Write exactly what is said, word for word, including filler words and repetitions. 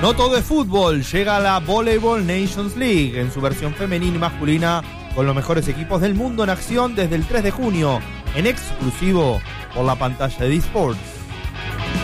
No todo es fútbol, llega la Volleyball Nations League en su versión femenina y masculina con los mejores equipos del mundo en acción desde el tres de junio, en exclusivo por la pantalla de eSports.